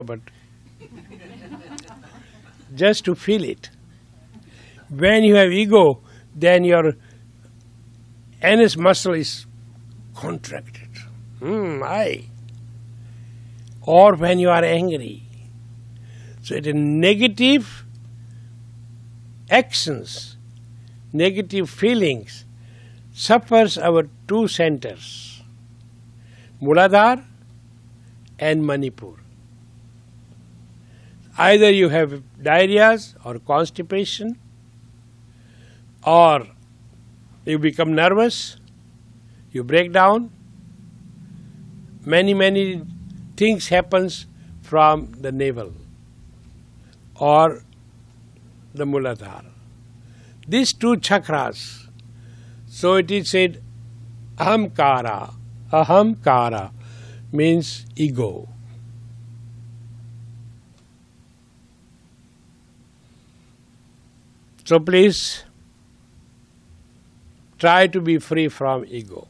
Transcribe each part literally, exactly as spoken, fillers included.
but just to feel it. When you have ego, then your anus muscle is contracted. Hmm, I. Or when you are angry. So it is negative actions, negative feelings suffers our two centers, Muladhara and Manipur. Either you have diarrheas or constipation, or you become nervous, you break down. Many, many things happens from the navel or the Muladhara. These two chakras, so it is said, ahamkara. Ahamkara means ego. So please try to be free from ego.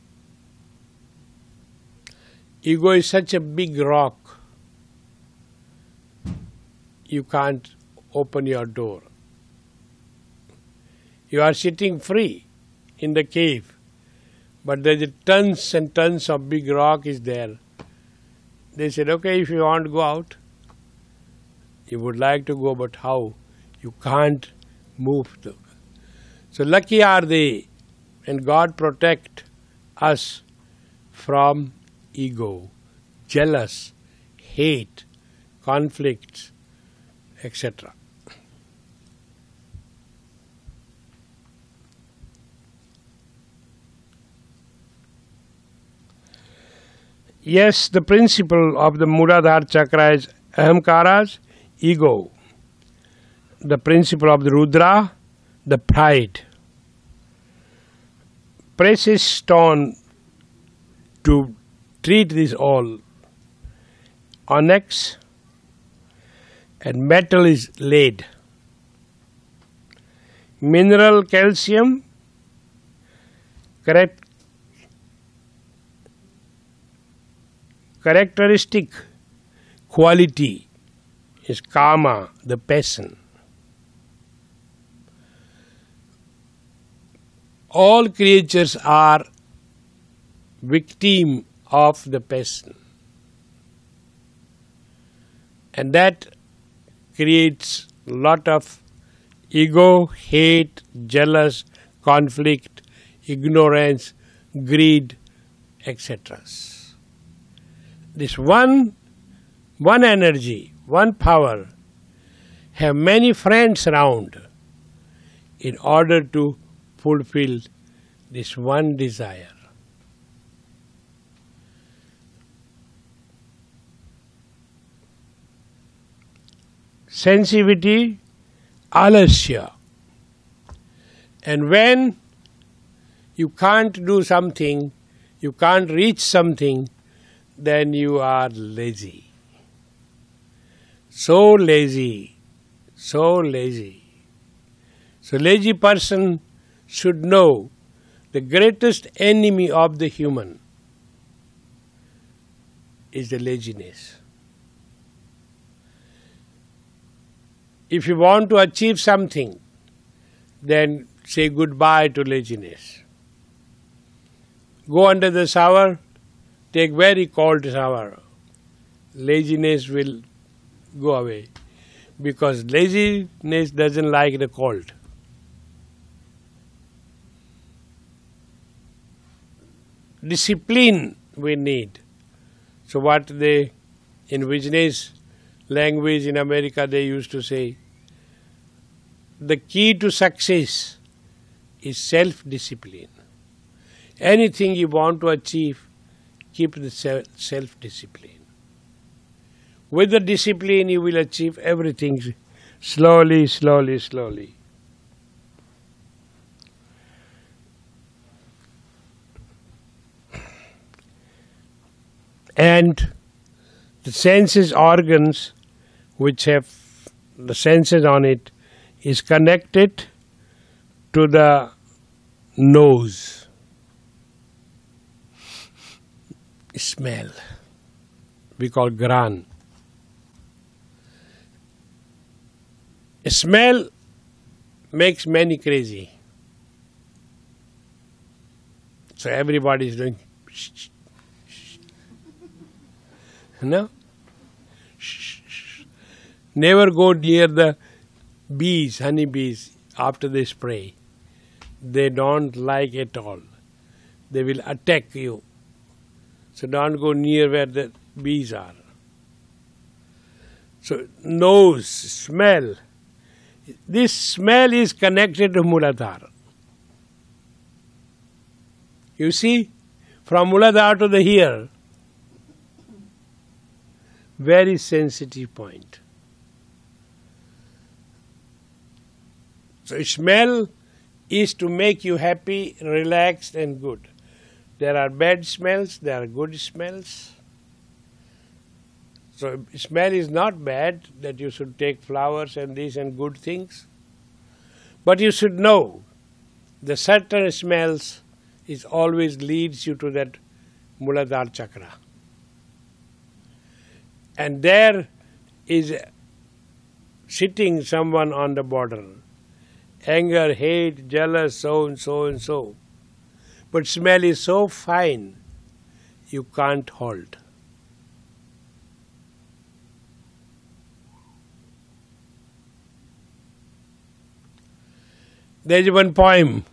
Ego is such a big rock, you can't open your door. You are sitting free in the cave, but there is tons and tons of big rock is there. They said, okay, if you want to go out, you would like to go, but how? You can't move. The. So lucky are they, and God protect us from ego, jealous, hate, conflicts, et cetera. Yes, the principle of the Muladhara chakra is ahamkaras, ego. The principle of the Rudra, the pride. Precious stone to treat this all. Onyx and metal is lead. Mineral calcium, correct. Characteristic quality is kama, the passion. All creatures are victim of the passion. And that creates a lot of ego, hate, jealous, conflict, ignorance, greed, et cetera. This one, one energy, one power, have many friends around in order to fulfill this one desire. Sensitivity, alasya. And when you can't do something, you can't reach something, then you are lazy. So lazy, so lazy. So lazy person should know the greatest enemy of the human is the laziness. If you want to achieve something, then say goodbye to laziness. Go under the shower, take very cold shower. Laziness will go away because laziness doesn't like the cold. Discipline we need. So what they, in business language in America, they used to say, the key to success is self-discipline. Anything you want to achieve, keep the self-discipline. With the discipline, you will achieve everything slowly, slowly, slowly. And the senses organs which have the senses on it is connected to the nose. Smell. We call gran. A smell makes many crazy. So everybody is doing shh, shh, shh. No? Shh, shh. Never go near the bees, honey bees, after they spray. They don't like at all. They will attack you. So don't go near where the bees are. So nose, smell. This smell is connected to Muladhara. You see, from Muladhara to the here, very sensitive point. So smell is to make you happy, relaxed and good. There are bad smells, there are good smells. So smell is not bad, that you should take flowers and this and good things. But you should know, the certain smells is always leads you to that Muladhara chakra. And there is sitting someone on the border. Anger, hate, jealous, so and so and so. But smell is so fine, you can't hold. There is one poem.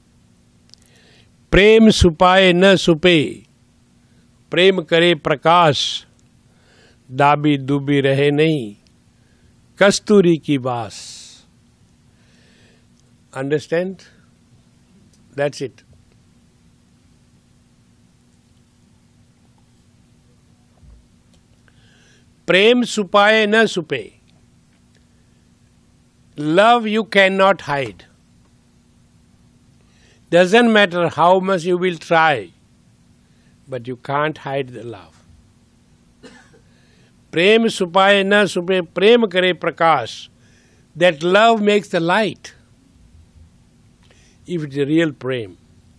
Prem supaye na supe, prem kare prakash, dabi dubi rahe nahi, kasturi ki baas. Understand? That's it. Prem supaye na supe. Love you cannot hide. Doesn't matter how much you will try, but you can't hide the love. Prem supaye na supe, prem kare prakash. That love makes the light. If it's a real prem.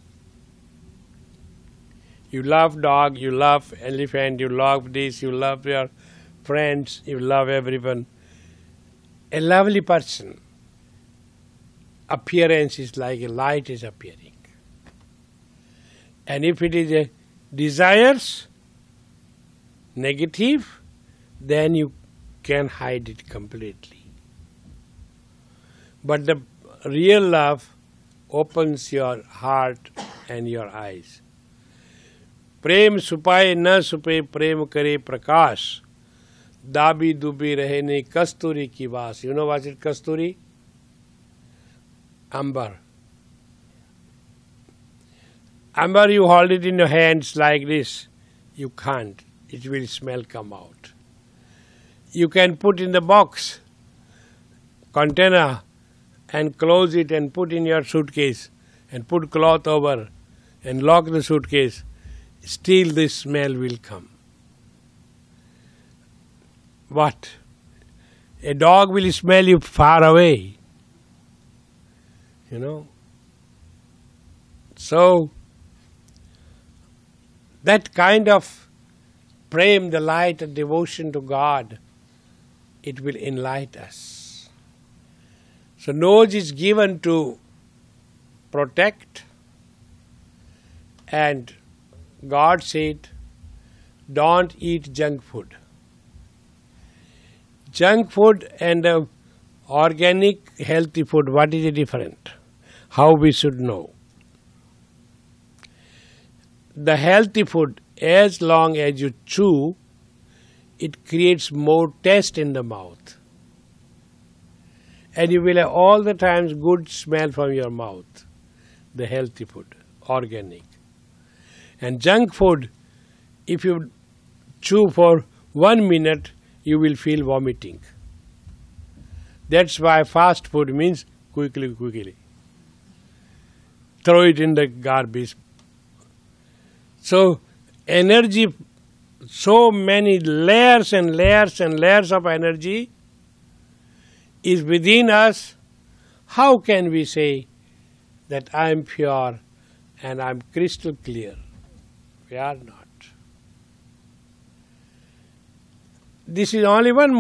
You love dog, you love elephant, you love this, you love your friends, you love everyone. A lovely person, appearance is like a light is appearing. And if it is a desires, negative, then you can hide it completely. But the real love opens your heart and your eyes. Prem supaye na supe, prem kare prakash, dabi dubi rahe nahi, kasturi ki vaas. You know what is kasturi? Amber. Amber, you hold it in your hands like this. You can't. It will smell come out. You can put in the box, container, and close it and put in your suitcase and put cloth over and lock the suitcase. Still this smell will come. What? A dog will smell you far away. You know? So, that kind of prem, the light and devotion to God, it will enlighten us. So nose is given to protect, and God said, don't eat junk food. Junk food and uh, organic healthy food, what is the difference? How we should know? The healthy food, as long as you chew, it creates more taste in the mouth. And you will have all the times good smell from your mouth. The healthy food, organic. And junk food, if you chew for one minute, you will feel vomiting. That's why fast food means quickly, quickly. Throw it in the garbage. So, energy, so many layers and layers and layers of energy is within us. How can we say that I am pure and I am crystal clear? We are not. This is only one